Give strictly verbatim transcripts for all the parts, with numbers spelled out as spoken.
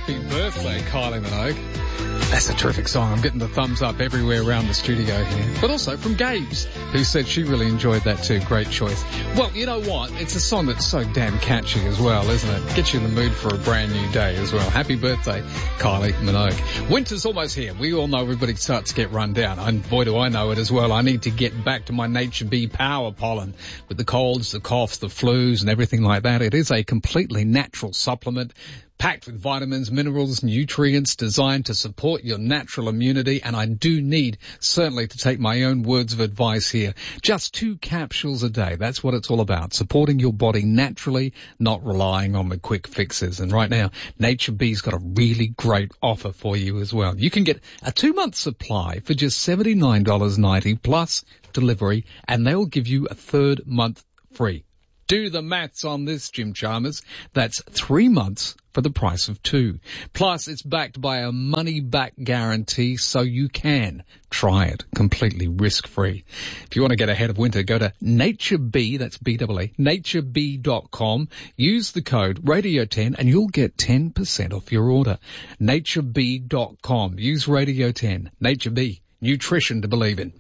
Happy birthday, Kylie Minogue. That's a terrific song. I'm getting the thumbs up everywhere around the studio here. But also from Gabes, who said she really enjoyed that too. Great choice. Well, you know what? It's a song that's so damn catchy as well, isn't it? Gets you in the mood for a brand new day as well. Happy birthday, Kylie Minogue. Winter's almost here. We all know everybody starts to get run down. And boy, do I know it as well. I need to get back to my Nature Bee Power Pollen with the colds, the coughs, the flus and everything like that. It is a completely natural supplement packed with vitamins, minerals, nutrients designed to support your natural immunity. And I do need certainly to take my own words of advice here. Just two capsules a day. That's what it's all about. Supporting your body naturally, not relying on the quick fixes. And right now, Nature Bee's got a really great offer for you as well. You can get a two-month supply for just seventy-nine dollars ninety plus delivery, and they'll give you a third month free. Do the maths on this, Jim Chalmers. That's three months for the price of two. Plus, it's backed by a money-back guarantee, so you can try it completely risk-free. If you want to get ahead of winter, go to NatureBee, that's B E E, nature bee dot com. Use the code Radio ten and you'll get ten percent off your order. nature bee dot com. Use Radio ten. NatureBee. Nutrition to believe in.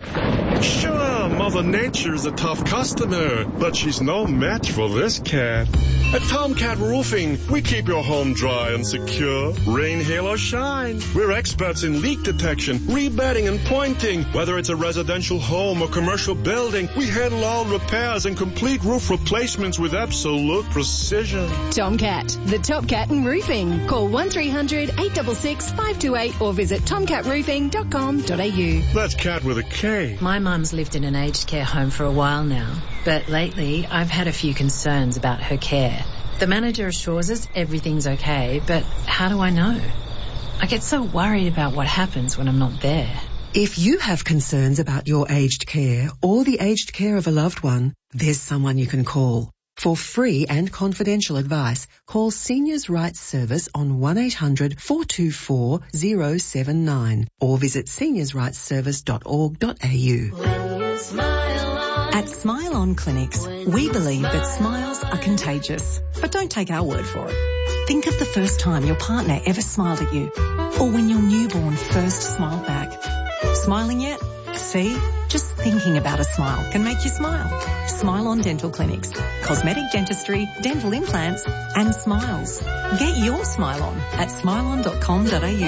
Sure, Mother Nature's a tough customer, but she's no match for this cat. At Tomcat Roofing, we keep your home dry and secure, rain, hail, or shine. We're experts in leak detection, rebedding, and pointing. Whether it's a residential home or commercial building, we handle all repairs and complete roof replacements with absolute precision. Tomcat, the top cat in roofing. Call one three hundred eight six six five two eight or visit tomcat roofing dot com dot a u. That's cat with a K. My mum's lived in an aged care home for a while now, but lately I've had a few concerns about her care. The manager assures us everything's okay, but how do I know? I get so worried about what happens when I'm not there. If you have concerns about your aged care or the aged care of a loved one, there's someone you can call. For free and confidential advice, call Seniors' Rights Service on one eight hundred four two four zero seven nine or visit seniors rights service dot org dot a u. At Smile On Clinics, we believe that smiles are contagious. But don't take our word for it. Think of the first time your partner ever smiled at you, or when your newborn first smiled back. Smiling yet? See? Just thinking about a smile can make you smile. Smile On Dental Clinics. Cosmetic dentistry, dental implants, and smiles. Get your smile on at smile on dot com dot a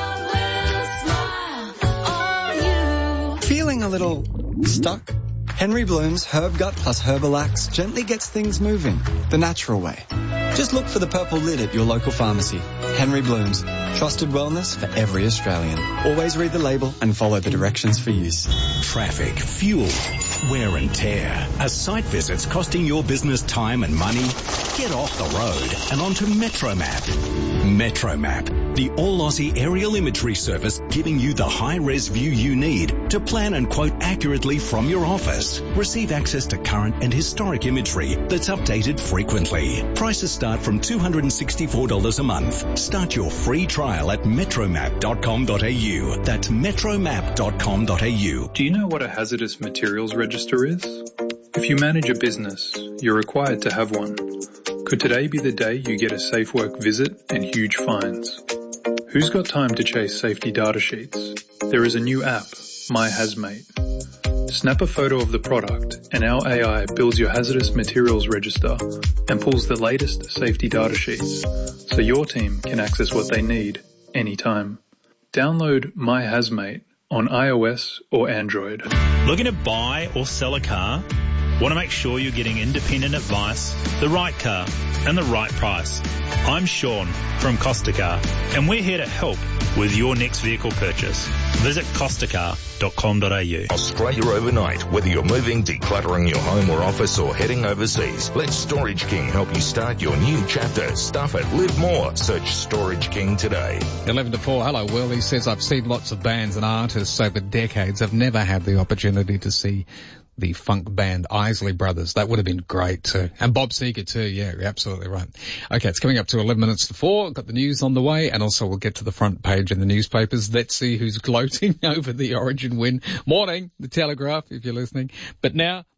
u. Feeling a little stuck? Henry Bloom's Herb Gut plus Herbalax gently gets things moving, the natural way. Just look for the purple lid at your local pharmacy. Henry Bloom's, trusted wellness for every Australian. Always read the label and follow the directions for use. Traffic, fuel, wear and tear. Are site visits costing your business time and money? Get off the road and onto MetroMap. MetroMap, the all-Aussie aerial imagery service giving you the high-res view you need to plan and quote accurately from your office. Receive access to current and historic imagery that's updated frequently. Prices start from two hundred sixty-four dollars a month. Start your free trial at metromap dot com dot a u. That's metromap dot com dot a u. Do you know what a hazardous materials register is? If you manage a business, you're required to have one. Could today be the day you get a Safe Work visit and huge fines? Who's got time to chase safety data sheets? There is a new app, My Hazmate. Snap a photo of the product and our A I builds your hazardous materials register and pulls the latest safety data sheets so your team can access what they need anytime. Download My Hazmate on iOS or Android. Looking to buy or sell a car? Want to make sure you're getting independent advice, the right car, and the right price? I'm Sean from Costa Car, and we're here to help with your next vehicle purchase. Visit costa car dot com dot a u. Australia overnight. Whether you're moving, decluttering your home or office, or heading overseas, let Storage King help you start your new chapter. Stuff it. Live more. Search Storage King today. eleven to four. Hello, Will. He says, I've seen lots of bands and artists over decades. I've never had the opportunity to see the funk band Isley Brothers. That would have been great too. And Bob Seger too. Yeah, you're absolutely right. Okay, it's coming up to eleven minutes to four. Got the news on the way, and also we'll get to the front page in the newspapers. Let's see who's gloating over the Origin win. Morning, the Telegraph, if you're listening. But now,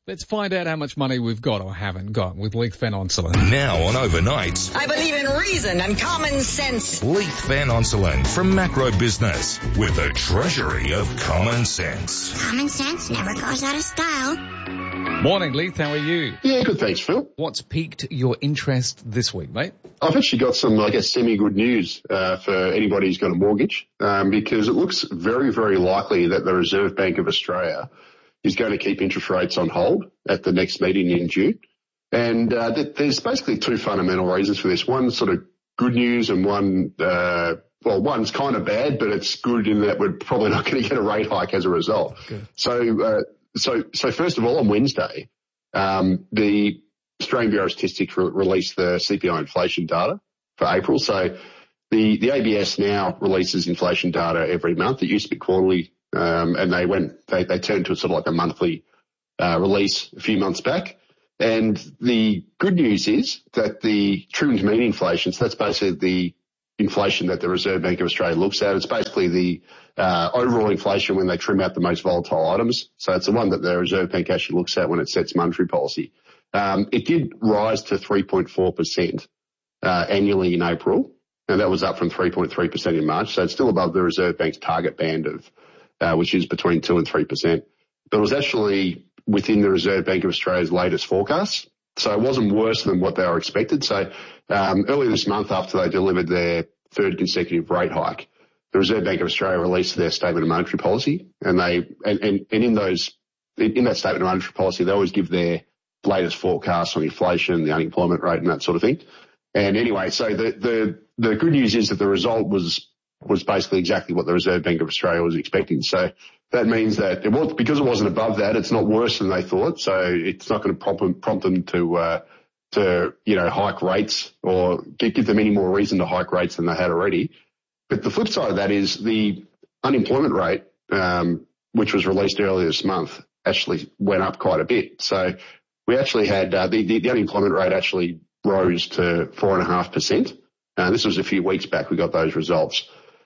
Let's find out how much money we've got or haven't got with Leith Van Onselen. Now on Overnights, I believe in reason and common sense. Leith Van Onselen from Macro Business with a treasury of common sense. Common sense never goes out of style. Morning, Leith. How are you? Yeah, good, thanks, Phil. What's piqued your interest this week, mate? I've actually got some, I guess, semi-good news uh, for anybody who's got a mortgage, um, because it looks very, very likely that the Reserve Bank of Australia is going to keep interest rates on hold at the next meeting in June. And uh, th- there's basically two fundamental reasons for this. One sort of good news and one, uh, well, one's kind of bad, but it's good in that we're probably not going to get a rate hike as a result. Good. So, uh, so, so first of all, on Wednesday, um, the Australian Bureau of Statistics re- released the C P I inflation data for April. So the, the A B S now releases inflation data every month. It used to be quarterly. Um, and they went, they, they turned to sort of like a monthly, uh, release a few months back. And the good news is that the trimmed mean inflation, so that's basically the inflation that the Reserve Bank of Australia looks at. It's basically the, uh, overall inflation when they trim out the most volatile items. So it's the one that the Reserve Bank actually looks at when it sets monetary policy. Um, it did rise to three point four percent, uh, annually in April. And that was up from three point three percent in March. So it's still above the Reserve Bank's target band of, Uh, which is between two and three percent. But it was actually within the Reserve Bank of Australia's latest forecast. So it wasn't worse than what they were expected. So um, earlier this month, after they delivered their third consecutive rate hike, the Reserve Bank of Australia released their statement of monetary policy. And they and, and, and in those in that statement of monetary policy, they always give their latest forecasts on inflation, the unemployment rate, and that sort of thing. And anyway, so the the the good news is that the result was was basically exactly what the Reserve Bank of Australia was expecting. So that means that it was, because it wasn't above that, it's not worse than they thought. So it's not going to prompt them, prompt them to, uh, to, you know, hike rates or give them any more reason to hike rates than they had already. But the flip side of that is the unemployment rate, um, which was released earlier this month, actually went up quite a bit. So we actually had, uh, the, the, the unemployment rate actually rose to four and a half percent. Uh, this was a few weeks back we got those results.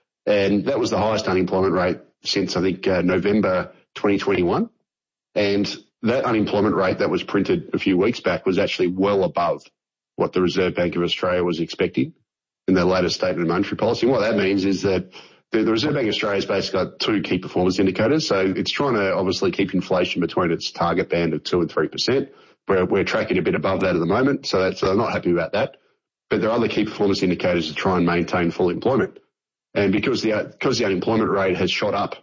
And that was the highest unemployment rate since, I think, uh, November twenty twenty-one. And that unemployment rate that was printed a few weeks back was actually well above what the Reserve Bank of Australia was expecting in their latest statement of monetary policy. And what that means is that the, the Reserve Bank of Australia has basically got two key performance indicators. So it's trying to obviously keep inflation between its target band of two and three percent. We're, we're tracking a bit above that at the moment, so, that's, so they're not happy about that. But there are other key performance indicators to try and maintain full employment. And because the, because the unemployment rate has shot up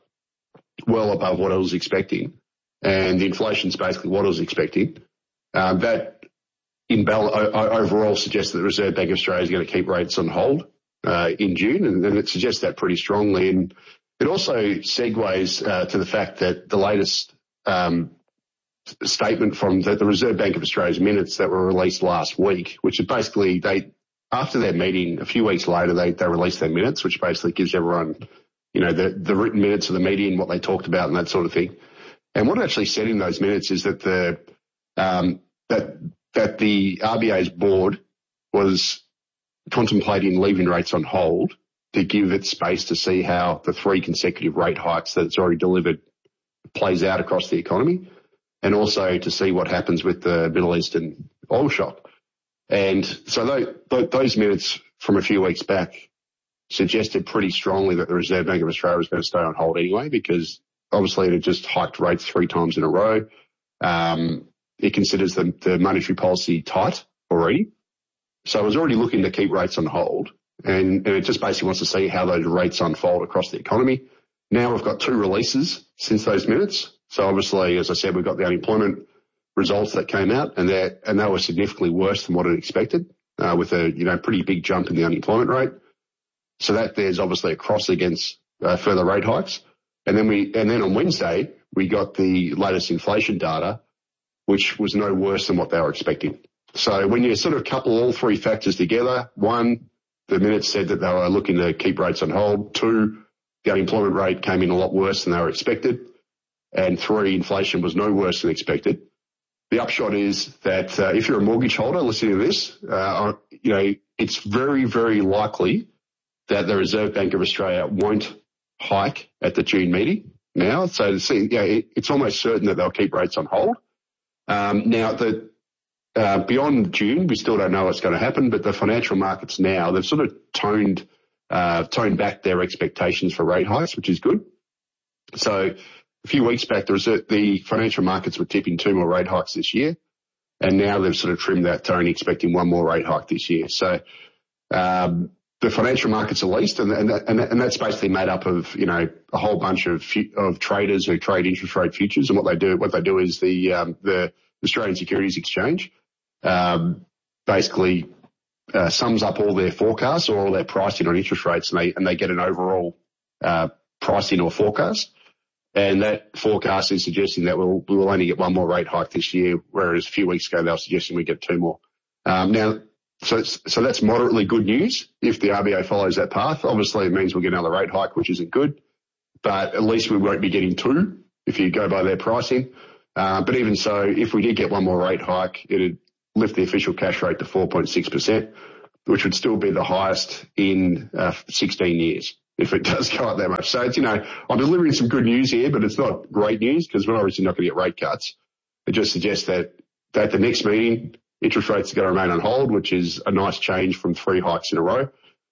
well above what I was expecting, and the inflation's basically what I was expecting, um, that imbal- overall suggests that the Reserve Bank of Australia is going to keep rates on hold, uh, in June, and, and it suggests that pretty strongly. And it also segues, uh, to the fact that the latest, um, statement from the, the Reserve Bank of Australia's minutes that were released last week, which is basically they, after their meeting, a few weeks later, they, they released their minutes, which basically gives everyone, you know, the, the written minutes of the meeting, what they talked about and that sort of thing. And what it actually said in those minutes is that the, um, that, that the R B A's board was contemplating leaving rates on hold to give it space to see how the three consecutive rate hikes that it's already delivered plays out across the economy, and also to see what happens with the Middle Eastern oil shock. And so those minutes from a few weeks back suggested pretty strongly that the Reserve Bank of Australia was going to stay on hold anyway, because obviously it had just hiked rates three times in a row. Um, it considers the, the monetary policy tight already. So it was already looking to keep rates on hold, and, and it just basically wants to see how those rates unfold across the economy. Now we've got two releases since those minutes. So obviously, as I said, we've got the unemployment results that came out, and they and they were significantly worse than what it expected, uh, with a you know pretty big jump in the unemployment rate. So that there's obviously a cross against uh, further rate hikes. And then we and then on Wednesday we got the latest inflation data, which was no worse than what they were expecting. So when you sort of couple all three factors together, one, the minutes said that they were looking to keep rates on hold. Two, the unemployment rate came in a lot worse than they were expected. And three, inflation was no worse than expected. The upshot is that uh, if you're a mortgage holder listening to this, uh, you know, it's very, very likely that the Reserve Bank of Australia won't hike at the June meeting now. So to see, you know, it, it's almost certain that they'll keep rates on hold. Um, now, the uh, beyond June, we still don't know what's going to happen, but the financial markets now, they've sort of toned uh, toned back their expectations for rate hikes, which is good. So a few weeks back, there was a, the financial markets were tipping two more rate hikes this year, and now they've sort of trimmed that tone, expecting one more rate hike this year. So um, the financial markets are least, and, and, and, and that's basically made up of, you know, a whole bunch of of traders who trade interest rate futures, and what they do, what they do is the um, the Australian Securities Exchange um, basically uh, sums up all their forecasts or all their pricing on interest rates, and they and they get an overall uh, pricing or forecast. And that forecast is suggesting that we'll, we will only get one more rate hike this year, whereas a few weeks ago they were suggesting we get two more. Um, now, so it's, so that's moderately good news if the R B A follows that path. Obviously, it means we'll get another rate hike, which isn't good, but at least we won't be getting two if you go by their pricing. Uh, but even so, if we did get one more rate hike, it'd lift the official cash rate to four point six percent, which would still be the highest in uh, sixteen years. If it does go up that much. So it's, you know, I'm delivering some good news here, but it's not great news because we're obviously not going to get rate cuts. It just suggests that at the next meeting, interest rates are going to remain on hold, which is a nice change from three hikes in a row.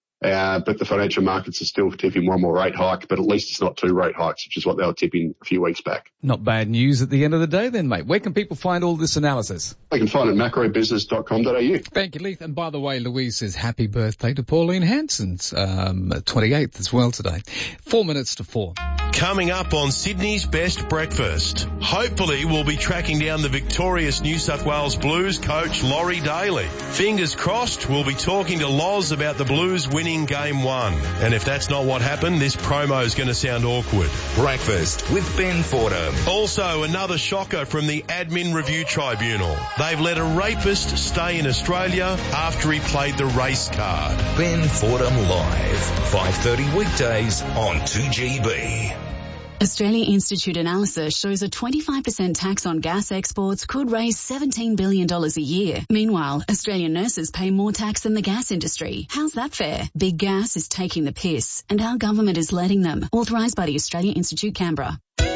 Uh, but the financial markets are still tipping one more rate hike, but at least it's not two rate hikes, which is what they were tipping a few weeks back. Not bad news at the end of the day then, mate. Where can people find all this analysis? They can find it at macro business dot com dot a u. Thank you, Leith. And by the way, Louise says happy birthday to Pauline Hanson's, um, twenty-eighth as well today. Four minutes to four. Coming up on Sydney's Best Breakfast. Hopefully we'll be tracking down the victorious New South Wales Blues coach Laurie Daly. Fingers crossed we'll be talking to Loz about the Blues winning game one. And if that's not what happened, this promo is going to sound awkward. Breakfast with Ben Fordham. Also, another shocker from the Admin Review Tribunal. They've let a rapist stay in Australia after he played the race card. Ben Fordham Live, five thirty weekdays on two G B. Australia Institute analysis shows a twenty-five percent tax on gas exports could raise seventeen billion dollars a year. Meanwhile, Australian nurses pay more tax than the gas industry. How's that fair? Big Gas is taking the piss, and our government is letting them. Authorised by the Australia Institute, Canberra.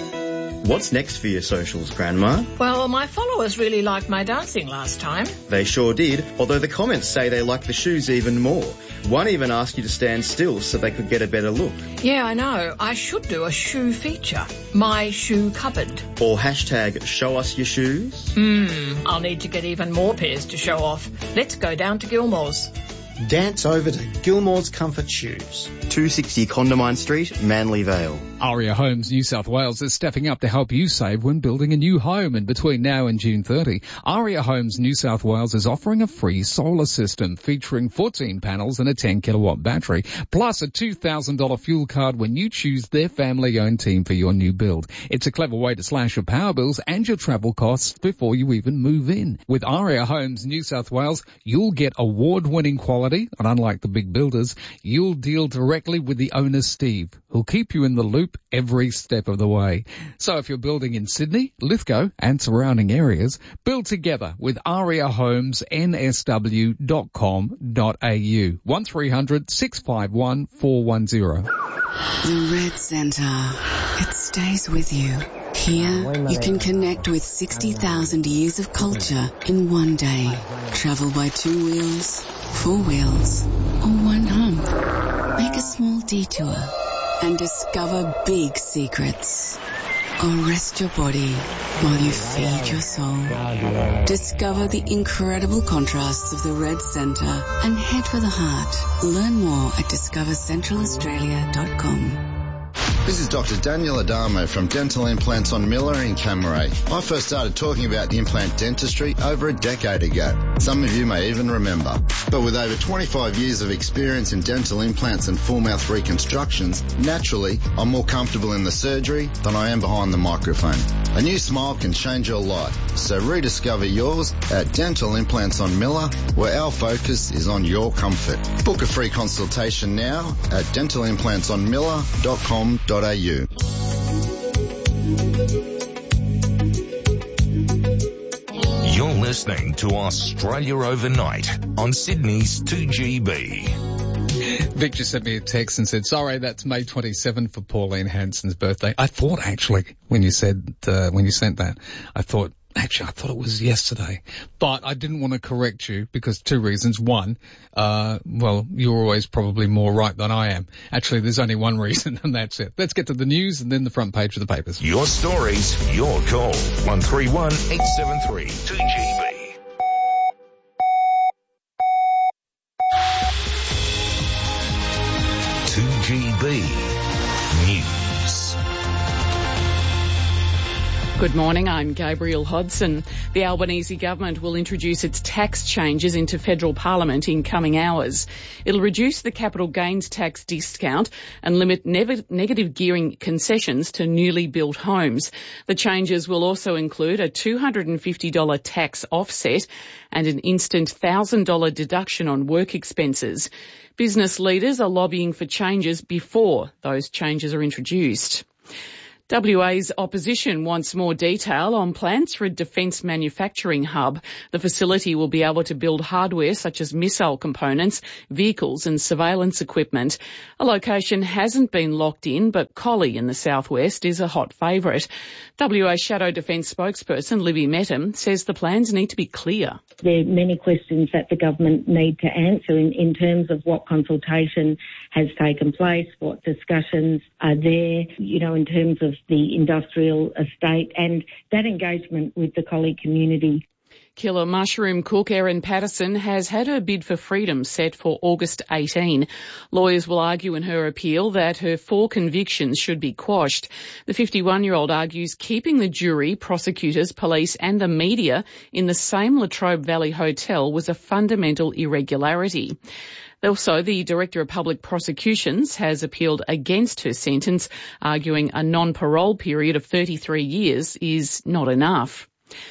What's next for your socials, Grandma? Well, my followers really liked my dancing last time. They sure did, although the comments say they like the shoes even more. One even asked you to stand still so they could get a better look. Yeah, I know. I should do a shoe feature. My shoe cupboard. Or hashtag show us your shoes. Hmm, I'll need to get even more pairs to show off. Let's go down to Gilmore's. Dance over to Gilmore's Comfort Shoes. two sixty Condamine Street, Manly Vale. Aria Homes New South Wales is stepping up to help you save when building a new home, and between now and June thirtieth, Aria Homes New South Wales is offering a free solar system featuring fourteen panels and a ten kilowatt battery, plus a two thousand dollars fuel card when you choose their family-owned team for your new build. It's a clever way to slash your power bills and your travel costs before you even move in. With Aria Homes New South Wales, you'll get award-winning quality, and unlike the big builders, you'll deal directly with the owner, Steve, who'll keep you in the loop every step of the way. So if you're building in Sydney, Lithgow and surrounding areas, build together with aria homes n s w dot com dot a u. one three hundred six five one four one zero. The Red Centre. It stays with you. Here, you can connect with sixty thousand years of culture in one day. Travel by two wheels, four wheels, or one hump. Make a small detour and discover big secrets. Or rest your body while you feed your soul. Discover the incredible contrasts of the Red Centre and head for the heart. Learn more at discover central australia dot com. This is Doctor Daniel Adamo from Dental Implants on Miller in Camaray. I first started talking about implant dentistry over a decade ago. Some of you may even remember. But with over twenty-five years of experience in dental implants and full mouth reconstructions, naturally, I'm more comfortable in the surgery than I am behind the microphone. A new smile can change your life, so rediscover yours at Dental Implants on Miller, where our focus is on your comfort. Book a free consultation now at dental implants on miller dot com dot a u. You're listening to Australia Overnight on Sydney's two G B. Vic just sent me a text and said, sorry, that's May twenty-seventh for Pauline Hanson's birthday. I thought actually, when you said, uh, when you sent that, I thought, Actually, I thought it was yesterday, but I didn't want to correct you because two reasons. One, uh, well, you're always probably more right than I am. Actually, there's only one reason, and that's it. Let's get to the news and then the front page of the papers. Your stories, your call. one three one, eight seven three, two G B. two G B News. Good morning, I'm Gabrielle Hodson. The Albanese government will introduce its tax changes into federal parliament in coming hours. It'll reduce the capital gains tax discount and limit ne- negative gearing concessions to newly built homes. The changes will also include a two hundred fifty dollars tax offset and an instant one thousand dollars deduction on work expenses. Business leaders are lobbying for changes before those changes are introduced. W A's opposition wants more detail on plans for a defence manufacturing hub. The facility will be able to build hardware such as missile components, vehicles and surveillance equipment. A location hasn't been locked in, but Collie in the southwest is a hot favourite. W A Shadow Defence spokesperson Libby Mettam says the plans need to be clear. There are many questions that the government need to answer in, in terms of what consultation has taken place, what discussions are there, you know, in terms of the industrial estate and that engagement with the Collie community. Killer mushroom cook Erin Patterson has had her bid for freedom set for August eighteenth. Lawyers will argue in her appeal that her four convictions should be quashed. The fifty-one-year-old argues keeping the jury, prosecutors, police and the media in the same Latrobe Valley hotel was a fundamental irregularity. Also, the Director of Public Prosecutions has appealed against her sentence, arguing a non-parole period of thirty-three years is not enough.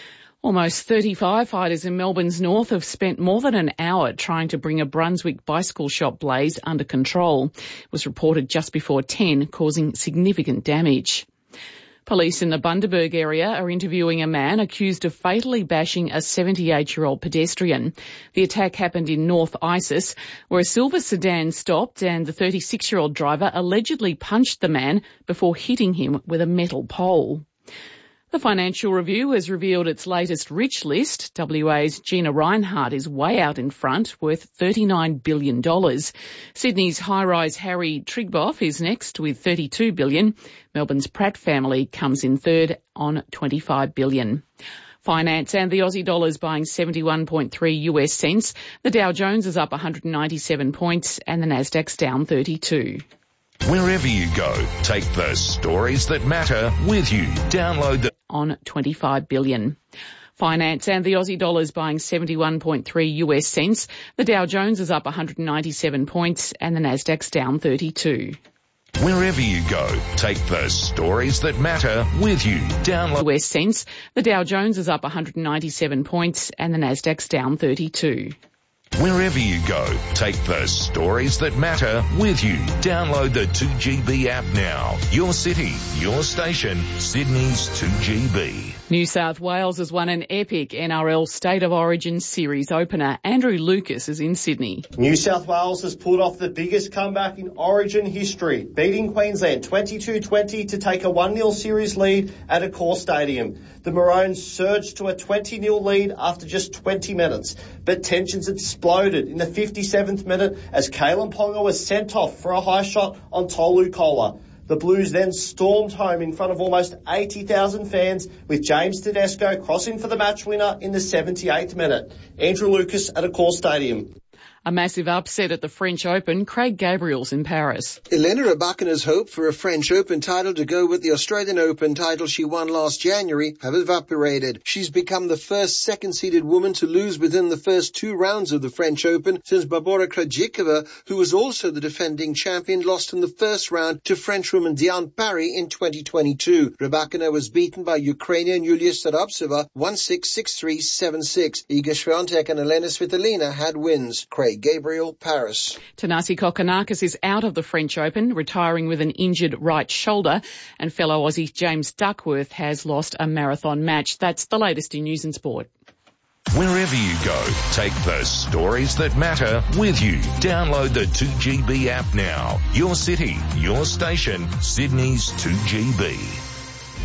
Almost thirty firefighters in Melbourne's north have spent more than an hour trying to bring a Brunswick bicycle shop blaze under control. It was reported just before ten, causing significant damage. Police in the Bundaberg area are interviewing a man accused of fatally bashing a seventy-eight-year-old pedestrian. The attack happened in North Isis, where a silver sedan stopped and the thirty-six-year-old driver allegedly punched the man before hitting him with a metal pole. The Financial Review has revealed its latest rich list. W A's Gina Reinhardt is way out in front, worth thirty-nine billion dollars. Sydney's high-rise Harry Trigboff is next with thirty-two billion dollars. Melbourne's Pratt family comes in third on twenty-five billion dollars. Finance and the Aussie dollar's buying seventy-one point three U S cents. The Dow Jones is up one hundred ninety-seven points and the Nasdaq's down thirty-two. Wherever you go, take the stories that matter with you. Download the... on twenty-five billion dollars. Finance and the Aussie dollar's buying seventy-one point three U S cents. The Dow Jones is up one hundred ninety-seven points and the Nasdaq's down thirty-two. Wherever you go, take the stories that matter with you. Download... U S cents. The Dow Jones is up one hundred ninety-seven points and the Nasdaq's down thirty-two. Wherever you go, take the stories that matter with you. Download the two G B app now. Your city, your station, Sydney's two G B. New South Wales has won an epic N R L State of Origin series opener. Andrew Lucas is in Sydney. New South Wales has pulled off the biggest comeback in Origin history, beating Queensland twenty-two twenty to take a one nil series lead at Accor Stadium. The Maroons surged to a twenty nil lead after just twenty minutes, but tensions exploded in the fifty-seventh minute as Kalen Ponga was sent off for a high shot on Tolu Kola. The Blues then stormed home in front of almost eighty thousand fans, with James Tedesco crossing for the match winner in the seventy-eighth minute. Andrew Lucas at Accor Stadium. A massive upset at the French Open. Craig Gabriel's in Paris. Elena Rybakina's hope for a French Open title to go with the Australian Open title she won last January have evaporated. She's become the first second-seeded woman to lose within the first two rounds of the French Open since Barbora Krejcikova, who was also the defending champion, lost in the first round to Frenchwoman Diane Parry in twenty twenty-two. Rybakina was beaten by Ukrainian Yulia Starobtseva one six, six three, seven six. Iga Swiatek and Elena Svitolina had wins. Craig Gabriel, Paris. Thanasi Kokkinakis is out of the French Open, retiring with an injured right shoulder, and fellow Aussie James Duckworth has lost a marathon match. That's the latest in news and sport. Wherever you go, take the stories that matter with you. Download the two G B app now. Your city, your station, Sydney's two G B.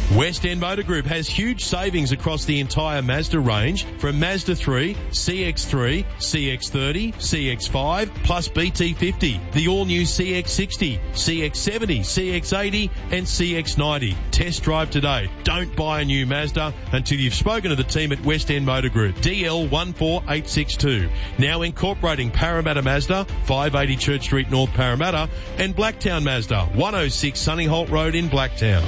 West End Motor Group has huge savings across the entire Mazda range from Mazda three, C X three, C X thirty, C X five, plus B T fifty, the all-new C X sixty, C X seventy, C X eighty and C X ninety. Test drive today. Don't buy a new Mazda until you've spoken to the team at West End Motor Group. D L one four eight six two. Now incorporating Parramatta Mazda, five eighty Church Street North Parramatta, and Blacktown Mazda, one oh six Sunny Holt Road in Blacktown.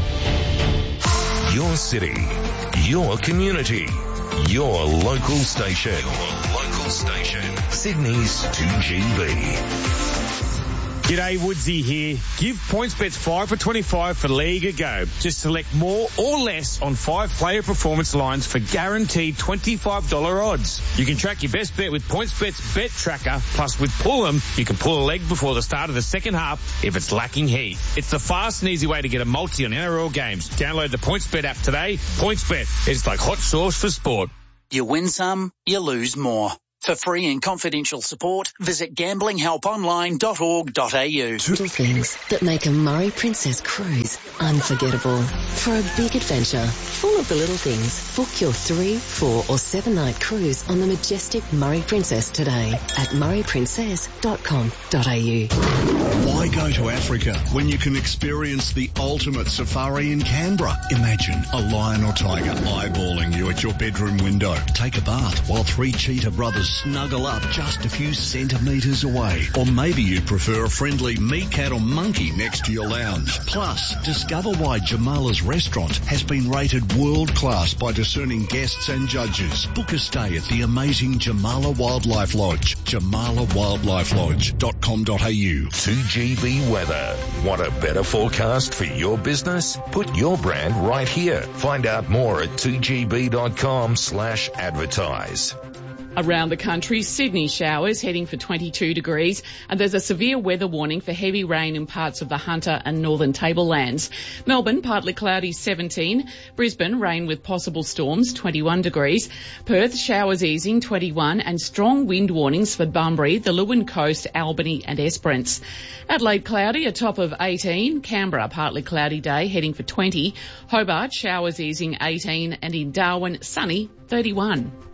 Your city, your community, your local station. Your local station. Sydney's two G B. G'day, Woodsy here. Give PointsBet five for twenty-five for League a go. Just select more or less on five player performance lines for guaranteed twenty-five dollars odds. You can track your best bet with PointsBet's Bet Tracker. Plus, with Pull'em, you can pull a leg before the start of the second half if it's lacking heat. It's the fast and easy way to get a multi on N R L games. Download the PointsBet app today. PointsBet, it's like hot sauce for sport. You win some, you lose more. For free and confidential support, visit gambling help online dot org dot a u. Little things that make a Murray Princess cruise unforgettable. For a big adventure, full of the little things, book your three, four or seven night cruise on the majestic Murray Princess today at murray princess dot com dot a u. Why go to Africa when you can experience the ultimate safari in Canberra? Imagine a lion or tiger eyeballing you at your bedroom window. Take a bath while three cheetah brothers snuggle up just a few centimetres away. Or maybe you prefer a friendly meat cat or monkey next to your lounge. Plus, discover why Jamala's restaurant has been rated world class by discerning guests and judges. Book a stay at the amazing Jamala Wildlife Lodge. jamala wildlife lodge dot com dot a u. two G B weather. Want a better forecast for your business? Put your brand right here. Find out more at two g b dot com slash advertise. Around the country, Sydney showers heading for twenty-two degrees, and there's a severe weather warning for heavy rain in parts of the Hunter and Northern Tablelands. Melbourne, partly cloudy, seventeen. Brisbane, rain with possible storms, twenty-one degrees. Perth, showers easing, twenty-one, and strong wind warnings for Bunbury, the Leeuwin Coast, Albany and Esperance. Adelaide, cloudy, a top of eighteen. Canberra, partly cloudy day, heading for twenty. Hobart, showers easing, eighteen, and in Darwin, sunny, thirty-one.